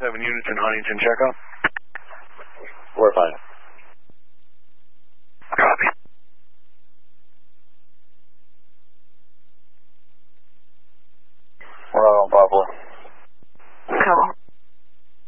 7 units in Huntington, check up. We're fine. Copy. We're out on Poplar.